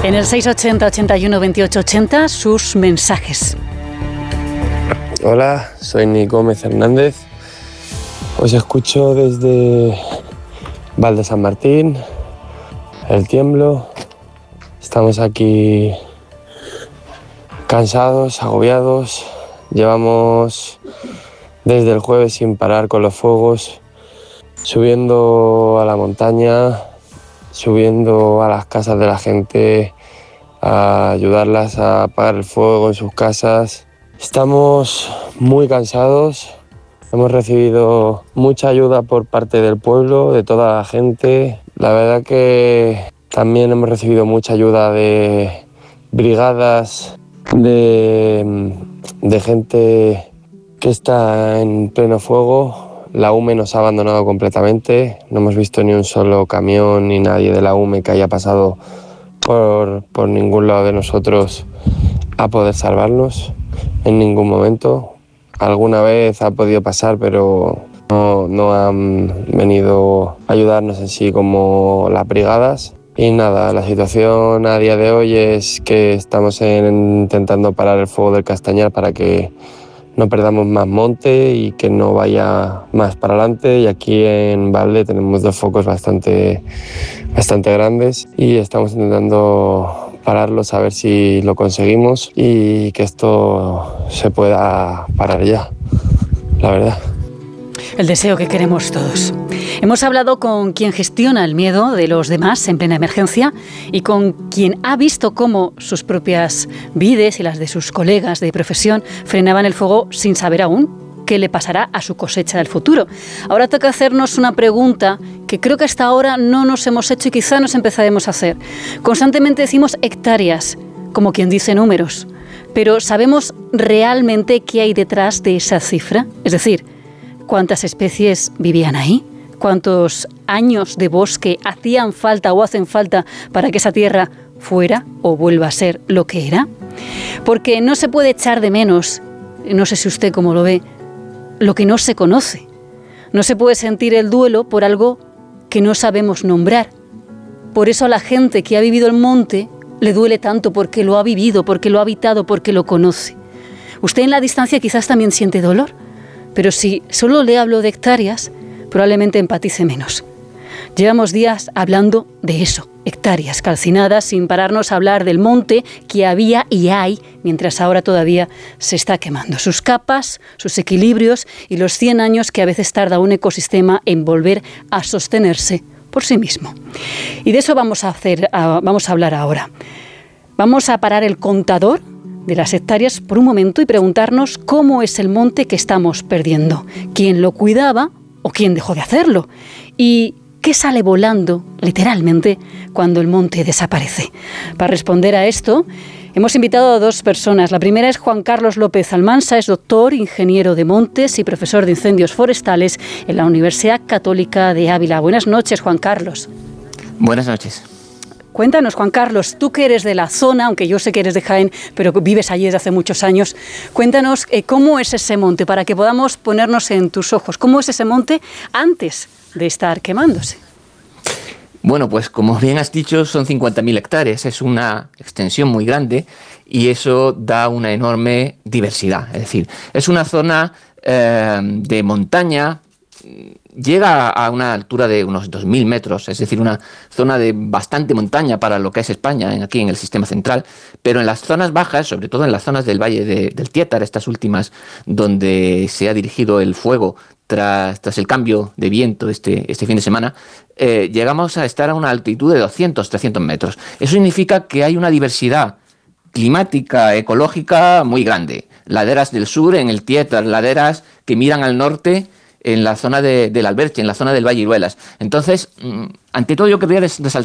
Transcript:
En el 680 81 28 80, sus mensajes. Hola, soy Nico Gómez Hernández. Os escucho desde Val de San Martín, El Tiemblo. Estamos aquí cansados, agobiados. Llevamos desde el jueves sin parar con los fuegos, subiendo a la montaña, subiendo a las casas de la gente, a ayudarlas a apagar el fuego en sus casas. Estamos muy cansados. Hemos recibido mucha ayuda por parte del pueblo, de toda la gente. La verdad que también hemos recibido mucha ayuda de brigadas, de gente que está en pleno fuego. La UME nos ha abandonado completamente. No hemos visto ni un solo camión ni nadie de la UME que haya pasado por ningún lado de nosotros a poder salvarnos en ningún momento. Alguna vez ha podido pasar, pero no han venido a ayudarnos en sí como las brigadas. Y nada, la situación a día de hoy es que estamos intentando parar el fuego del Castañar para que no perdamos más monte y que no vaya más para adelante. Y aquí en Valde tenemos 2 focos bastante grandes y estamos intentando pararlos a ver si lo conseguimos y que esto se pueda parar ya, la verdad. El deseo que queremos todos. Hemos hablado con quien gestiona el miedo de los demás en plena emergencia y con quien ha visto cómo sus propias vides y las de sus colegas de profesión frenaban el fuego sin saber aún qué le pasará a su cosecha del futuro. Ahora toca hacernos una pregunta que creo que hasta ahora no nos hemos hecho y quizá nos empezaremos a hacer. Constantemente decimos hectáreas, como quien dice números, pero ¿sabemos realmente qué hay detrás de esa cifra? Es decir, ¿cuántas especies vivían ahí? ¿Cuántos años de bosque hacían falta o hacen falta para que esa tierra fuera o vuelva a ser lo que era? Porque no se puede echar de menos, no sé si usted cómo lo ve, lo que no se conoce. No se puede sentir el duelo por algo que no sabemos nombrar. Por eso a la gente que ha vivido el monte le duele tanto porque lo ha vivido, porque lo ha habitado, porque lo conoce. Usted en la distancia quizás también siente dolor, pero si solo le hablo de hectáreas, probablemente empatice menos. Llevamos días hablando de eso, hectáreas calcinadas, sin pararnos a hablar del monte que había y hay, mientras ahora todavía se está quemando. Sus capas, sus equilibrios y los 100 años que a veces tarda un ecosistema en volver a sostenerse por sí mismo. Y de eso vamos a hablar ahora. Vamos a parar el contador de las hectáreas por un momento y preguntarnos cómo es el monte que estamos perdiendo, quién lo cuidaba o quién dejó de hacerlo y qué sale volando, literalmente, cuando el monte desaparece. Para responder a esto, hemos invitado a 2 personas. La primera es Juan Carlos López Almansa, es doctor, ingeniero de montes y profesor de incendios forestales en la Universidad Católica de Ávila. Buenas noches, Juan Carlos. Buenas noches. Cuéntanos, Juan Carlos, tú que eres de la zona, aunque yo sé que eres de Jaén, pero vives allí desde hace muchos años, cuéntanos cómo es ese monte, para que podamos ponernos en tus ojos. ¿Cómo es ese monte antes de estar quemándose? Bueno, pues como bien has dicho, son 50.000 hectáreas, es una extensión muy grande y eso da una enorme diversidad. Es decir, es una zona de montaña, llega a una altura de unos 2.000 metros, es decir, una zona de bastante montaña para lo que es España, aquí en el sistema central, pero en las zonas bajas, sobre todo en las zonas del Valle del Tiétar, estas últimas, donde se ha dirigido el fuego tras el cambio de viento este fin de semana, llegamos a estar a una altitud de 200-300 metros. Eso significa que hay una diversidad climática, ecológica muy grande. Laderas del sur en el Tiétar, laderas que miran al norte en la zona del Alberche, en la zona del Valle Iruelas. Entonces, ante todo yo querría resaltar